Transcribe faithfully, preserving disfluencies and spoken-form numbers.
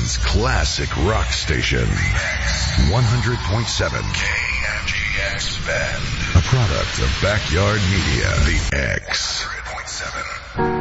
Portland's classic rock station. one hundred point seven K M G X Bend. A product of Backyard Media. The X. one hundred point seven